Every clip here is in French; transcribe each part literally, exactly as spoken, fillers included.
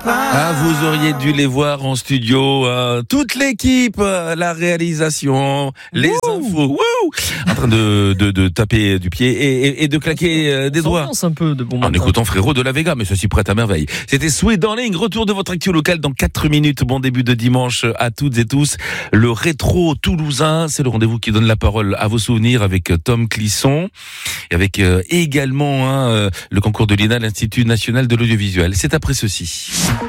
Ah, vous auriez dû les voir en studio, euh, toute l'équipe, euh, la réalisation, les Wouh infos, wouh, en train de, de, de taper du pied et, et, et de claquer euh, des doigts. Un peu de bon en écoutant Frérot de la Vega, mais ceci prête à merveille. C'était Sweet Darling, retour de votre actu local dans quatre minutes. Bon début de dimanche à toutes et tous. Le rétro toulousain, c'est le rendez-vous qui donne la parole à vos souvenirs avec Tom Clisson et avec euh, également hein, euh, le concours de l'I N A, l'Institut National de l'Audiovisuel. C'est après ceci.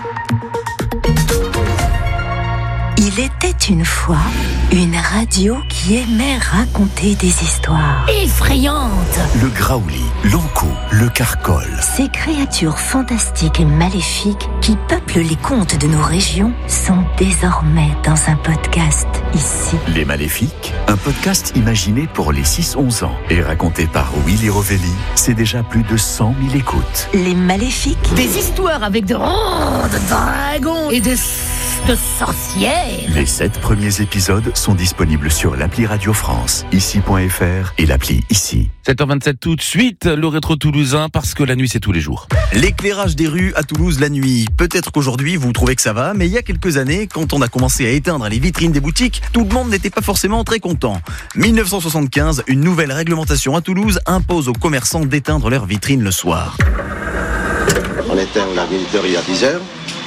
Il était une fois une radio qui aimait raconter des histoires effrayantes. Le graouli, l'ankou, le carcol. Ces créatures fantastiques et maléfiques qui peuplent les contes de nos régions sont désormais dans un podcast ici. Les Maléfiques, un podcast imaginé pour les six onze ans et raconté par Willy Rovelli. C'est déjà plus de cent mille écoutes. Les Maléfiques. Des histoires avec de grands dragons et de... de sorcières. Les sept premiers épisodes sont disponibles sur l'appli Radio France, ici point f r et l'appli Ici. sept heures vingt-sept tout de suite, le rétro toulousain, parce que la nuit c'est tous les jours. L'éclairage des rues à Toulouse la nuit. Peut-être qu'aujourd'hui vous trouvez que ça va, mais il y a quelques années, quand on a commencé à éteindre les vitrines des boutiques, tout le monde n'était pas forcément très content. dix-neuf cent soixante-quinze, une nouvelle réglementation à Toulouse impose aux commerçants d'éteindre leurs vitrines le soir. On éteint la minuterie à dix heures.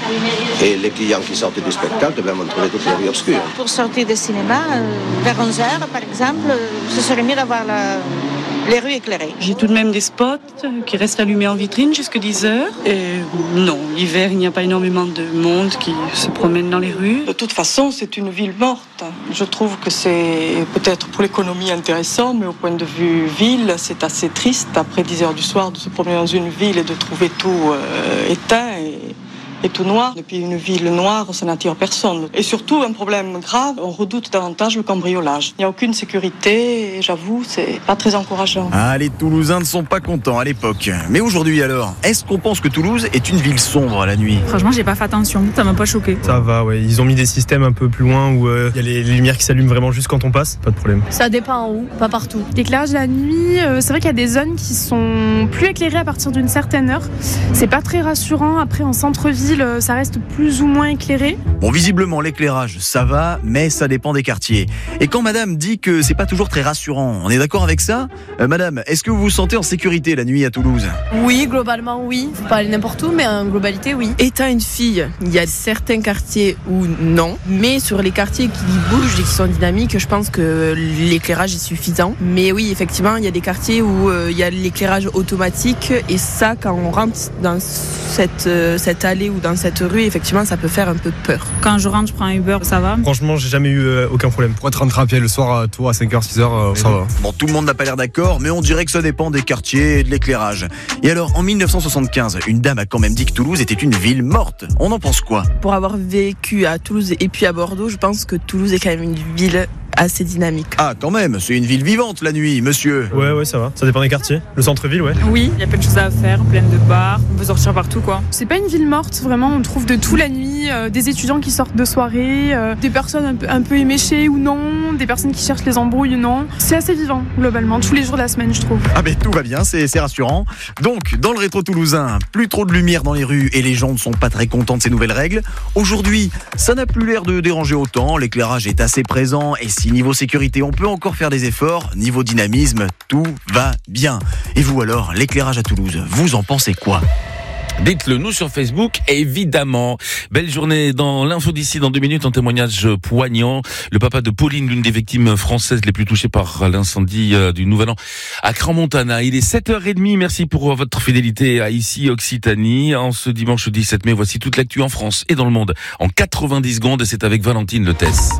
Et les clients qui sortent du spectacle, ben, on trouvait toute la rue obscure. Pour sortir du cinéma, euh, vers onze heures par exemple, euh, ce serait mieux d'avoir la, les rues éclairées. J'ai tout de même des spots qui restent allumés en vitrine jusqu'à dix heures. Et non, l'hiver, il n'y a pas énormément de monde qui se promène dans les rues. De toute façon, c'est une ville morte. Je trouve que c'est peut-être pour l'économie intéressant, mais au point de vue ville, c'est assez triste après dix heures du soir de se promener dans une ville et de trouver tout euh, éteint et... et tout noir. Depuis une ville noire, ça n'attire personne. Et surtout, un problème grave, on redoute davantage le cambriolage. Il n'y a aucune sécurité et j'avoue, c'est pas très encourageant. Ah, les Toulousains ne sont pas contents à l'époque. Mais aujourd'hui alors, est-ce qu'on pense que Toulouse est une ville sombre à la nuit ? Franchement, j'ai pas fait attention, ça m'a pas choqué. Ça va, ouais. Ils ont mis des systèmes un peu plus loin où il euh, y a les, les lumières qui s'allument vraiment juste quand on passe, pas de problème. Ça dépend où, pas partout. L'éclairage de la nuit, euh, c'est vrai qu'il y a des zones qui sont plus éclairées à partir d'une certaine heure. C'est pas très rassurant. Après, en centre-ville, ça reste plus ou moins éclairé. Bon, visiblement, l'éclairage, ça va, mais ça dépend des quartiers. Et quand madame dit que c'est pas toujours très rassurant, on est d'accord avec ça ? euh, Madame, est-ce que vous vous sentez en sécurité la nuit à Toulouse ? Oui, globalement, oui. Faut pas aller n'importe où, mais en globalité, oui. Étant une fille, il y a certains quartiers où non, mais sur les quartiers qui bougent et qui sont dynamiques, je pense que l'éclairage est suffisant. Mais oui, effectivement, il y a des quartiers où euh, il y a l'éclairage automatique, et ça, quand on rentre dans cette, euh, cette allée ou dans cette rue, effectivement, ça peut faire un peu peur. Quand je rentre, je prends un Uber, ça va. Franchement, j'ai jamais eu euh, aucun problème. Pour être rentré à pied le soir à Tours à cinq heures, six heures, euh, ça va. Bon, tout le monde n'a pas l'air d'accord, mais on dirait que ça dépend des quartiers et de l'éclairage. Et alors, en dix-neuf cent soixante-quinze, une dame a quand même dit que Toulouse était une ville morte. On en pense quoi ? Pour avoir vécu à Toulouse et puis à Bordeaux, je pense que Toulouse est quand même une ville assez dynamique. Ah, quand même, c'est une ville vivante la nuit, monsieur. Ouais, ouais, ça va. Ça dépend des quartiers. Le centre-ville, ouais. Oui, il y a plein de choses à faire, plein de bars, on peut sortir partout, quoi. C'est pas une ville morte, vraiment, on trouve de tout la nuit, euh, des étudiants qui sortent de soirée, euh, des personnes un peu, un peu éméchées ou non, des personnes qui cherchent les embrouilles ou non. C'est assez vivant, globalement, tous les jours de la semaine, je trouve. Ah ben tout va bien, c'est, c'est rassurant. Donc, dans le rétro toulousain, plus trop de lumière dans les rues et les gens ne sont pas très contents de ces nouvelles règles. Aujourd'hui, ça n'a plus l'air de déranger autant, l'éclairage est assez présent et si niveau sécurité on peut encore faire des efforts, niveau dynamisme, tout va bien. Et vous alors, l'éclairage à Toulouse, vous en pensez quoi ? Dites-le nous sur Facebook, évidemment. Belle journée dans l'info d'ici, dans deux minutes, un témoignage poignant. Le papa de Pauline, l'une des victimes françaises les plus touchées par l'incendie du Nouvel An à Crans-Montana. Il est sept heures trente, merci pour votre fidélité à Ici Occitanie. En ce dimanche dix-sept mai, voici toute l'actu en France et dans le monde. En quatre-vingt-dix secondes, c'est avec Valentine Letesse.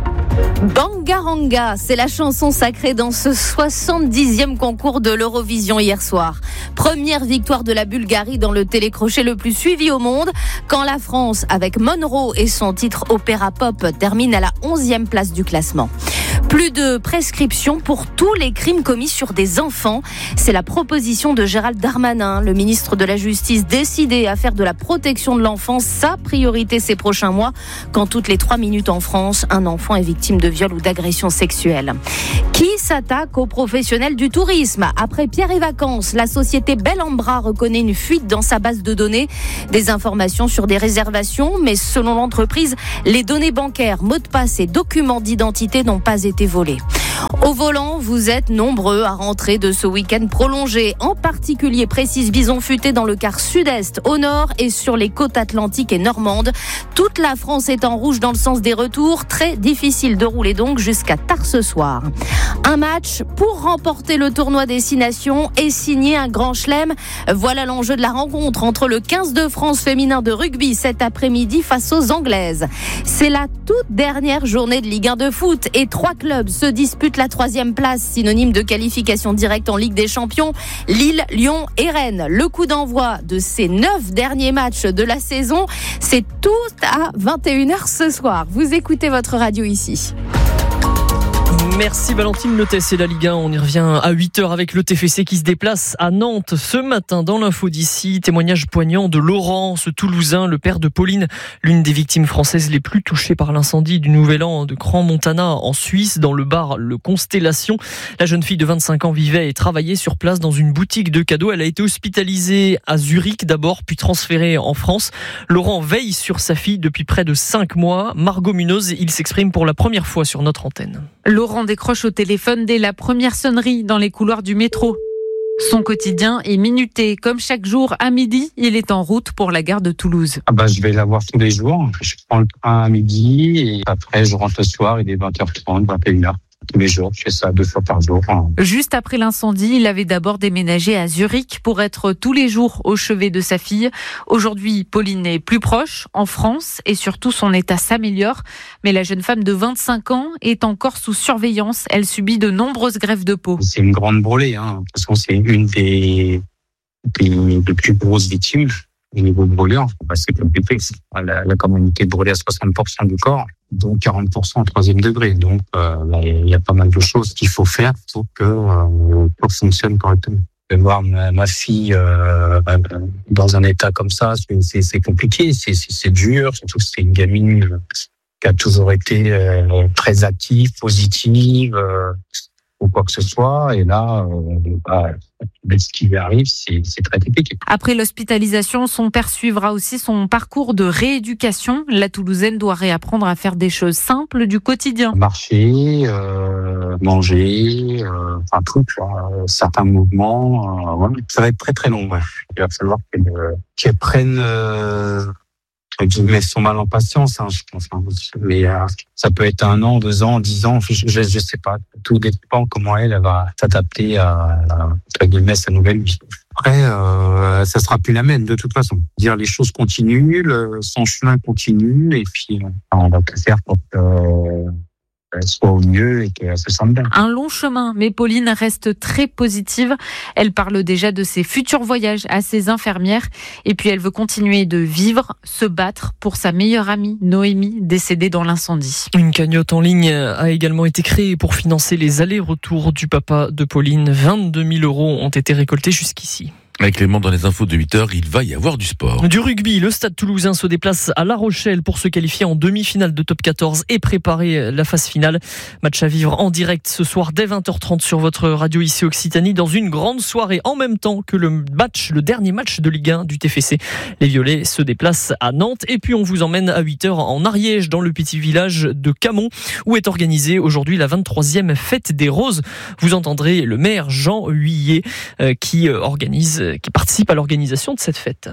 Bangaranga, c'est la chanson sacrée dans ce soixante-dixième concours de l'Eurovision hier soir. Première victoire de la Bulgarie dans le télécrochet le plus suivi au monde, quand la France, avec Monroe et son titre opéra pop, termine à la onzième place du classement. Plus de prescription pour tous les crimes commis sur des enfants. C'est la proposition de Gérald Darmanin, le ministre de la Justice, décidé à faire de la protection de l'enfance sa priorité ces prochains mois, quand toutes les trois minutes en France, un enfant est victime de viol ou d'agression sexuelle. Qui s'attaque aux professionnels du tourisme ? Après Pierre et Vacances, la société Bellambra reconnaît une fuite dans sa base de données. Des informations sur des réservations, mais selon l'entreprise, les données bancaires, mots de passe et documents d'identité n'ont pas été volés. Au volant, vous êtes nombreux à rentrer de ce week-end prolongé. En particulier, précise Bison Futé dans le quart sud-est, au nord et sur les côtes atlantiques et normandes. Toute la France est en rouge dans le sens des retours. Très difficile de rouler donc jusqu'à tard ce soir. Un match pour remporter le tournoi des Six Nations et signer un grand chelem. Voilà l'enjeu de la rencontre entre le quinze de France féminin de rugby cet après-midi face aux Anglaises. C'est la toute dernière journée de Ligue un de foot et trois clubs se disputent la troisième place, synonyme de qualification directe en Ligue des Champions. Lille, Lyon et Rennes. Le coup d'envoi de ces neuf derniers matchs de la saison, c'est tout à vingt et une heures ce soir. Vous écoutez votre radio ici. Merci Valentine Letet, c'est la Ligue un. On y revient à huit heures avec le T F C qui se déplace à Nantes ce matin dans l'info d'ici. Témoignage poignant de Laurent, ce Toulousain, le père de Pauline, l'une des victimes françaises les plus touchées par l'incendie du Nouvel An de Crans-Montana en Suisse, dans le bar Le Constellation. La jeune fille de vingt-cinq ans vivait et travaillait sur place dans une boutique de cadeaux. Elle a été hospitalisée à Zurich d'abord, puis transférée en France. Laurent veille sur sa fille depuis près de cinq mois. Margot Munoz, il s'exprime pour la première fois sur notre antenne. Laurent décroche au téléphone dès la première sonnerie dans les couloirs du métro. Son quotidien est minuté. Comme chaque jour, à midi, il est en route pour la gare de Toulouse. Ah bah, je vais la voir tous les jours. Je prends le train à midi et après, je rentre le soir. Il est vingt heures trente, vingt et une heures. Tous les jours, je fais ça deux fois par jour. Juste après l'incendie, il avait d'abord déménagé à Zurich pour être tous les jours au chevet de sa fille. Aujourd'hui, Pauline est plus proche, en France, et surtout son état s'améliore. Mais la jeune femme de vingt-cinq ans est encore sous surveillance. Elle subit de nombreuses greffes de peau. C'est une grande brûlée, hein. De toute façon, c'est une des, des, des plus grosses victimes au niveau de brûlure. Parce que la, la communauté de brûlée à soixante pour cent du corps, donc quarante pour cent au troisième degré. Donc, euh, il y a pas mal de choses qu'il faut faire pour que euh, tout fonctionne correctement. De voir ma, ma fille euh, dans un état comme ça, c'est, c'est, c'est compliqué, c'est, c'est, c'est dur, surtout que c'est une gamine qui a toujours été euh, très active, positive, euh, ou quoi que ce soit. Et là, euh, bah, ce qui lui arrive, c'est, c'est très compliqué. Après l'hospitalisation, son père suivra aussi son parcours de rééducation. La Toulousaine doit réapprendre à faire des choses simples du quotidien. Marcher, euh, manger, euh, enfin tout, tu vois, certains mouvements. Euh, ouais. Ça va être très très long. Ouais. Il va falloir qu'elle, qu'elle prenne... Euh, mais son mal en patience, hein, je pense. Hein. Mais euh, ça peut être un an, deux ans, dix ans, je, je, je sais pas. Tout dépend comment elle, elle va s'adapter à, à, à guillemets, sa nouvelle vie. Après, euh, ça sera plus la même de toute façon. Dire les choses continuent, le, son chemin continue, et puis on va tout faire pour que euh, elle soit au mieux et qu'elle se sente bien. Un long chemin, mais Pauline reste très positive. Elle parle déjà de ses futurs voyages à ses infirmières. Et puis elle veut continuer de vivre, se battre pour sa meilleure amie, Noémie, décédée dans l'incendie. Une cagnotte en ligne a également été créée pour financer les allers-retours du papa de Pauline. vingt-deux mille euros ont été récoltés jusqu'ici. Avec Clément dans les infos de huit heures, il va y avoir du sport. Du rugby, le Stade Toulousain se déplace à La Rochelle pour se qualifier en demi-finale de top quatorze et préparer la phase finale. Match à vivre en direct ce soir dès vingt heures trente sur votre radio ici Occitanie, dans une grande soirée en même temps que le match, le dernier match de Ligue un du T F C. Les Violets se déplacent à Nantes et puis on vous emmène à huit heures en Ariège, dans le petit village de Camon, où est organisée aujourd'hui la vingt-troisième fête des roses. Vous entendrez le maire Jean Huillet euh, qui organise qui participe à l'organisation de cette fête.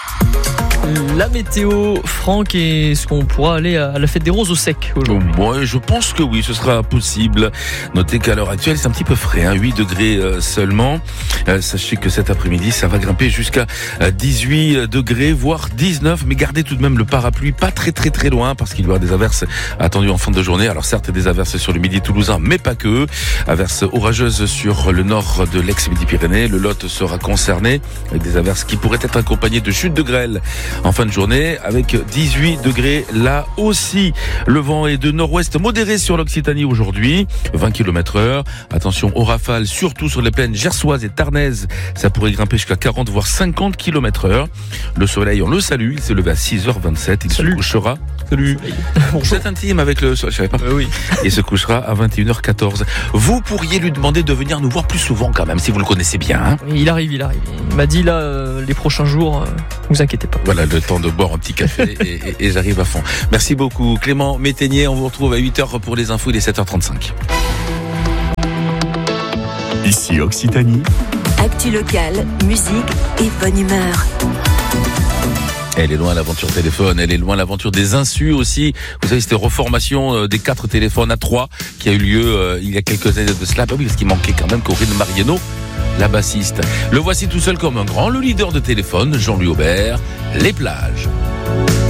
La météo, Franck, est-ce qu'on pourra aller à la fête des roses au sec aujourd'hui ? Moi, je pense que oui, ce sera possible. Notez qu'à l'heure actuelle, c'est un petit peu frais, hein, huit degrés seulement. Euh, sachez que cet après-midi, ça va grimper jusqu'à dix-huit degrés, voire dix-neuf. Mais gardez tout de même le parapluie pas très très très loin, parce qu'il y aura des averses attendues en fin de journée. Alors certes, des averses sur le midi toulousain, mais pas que. Averses orageuses sur le nord de l'ex-Midi-Pyrénées. Le Lot sera concerné avec des averses qui pourraient être accompagnées de chutes de grêle en fin de journée avec dix-huit degrés là aussi. Le vent est de nord-ouest modéré sur l'Occitanie aujourd'hui, vingt kilomètres heure. Attention aux rafales, surtout sur les plaines gersoises et tarnaises. Ça pourrait grimper jusqu'à quarante voire cinquante kilomètres heure. Le soleil, on le salue, il s'est levé à six heures vingt-sept. Il Salut. se couchera. Salut. Vous êtes intime avec le soleil, je savais pas. Euh, oui. Il se couchera à vingt et une heures quatorze. Vous pourriez lui demander de venir nous voir plus souvent quand même, si vous le connaissez bien. Hein. Il arrive, il arrive. Il m'a dit là, euh, les prochains jours, euh, vous inquiétez pas. Voilà, le temps de boire un petit café et, et, et j'arrive à fond. Merci beaucoup Clément Métainier. On vous retrouve à huit heures pour les infos, il est sept heures trente-cinq. Ici Occitanie. Actu locale, musique et bonne humeur. Elle est loin l'aventure téléphone, elle est loin l'aventure des insus aussi. Vous savez, c'était reformation euh, des quatre téléphones à trois qui a eu lieu euh, il y a quelques années de cela. Bah oui, parce qu'il manquait quand même Corinne Mariano, la bassiste. Le voici tout seul comme un grand, le leader de téléphone, Jean-Louis Aubert, Les Plages.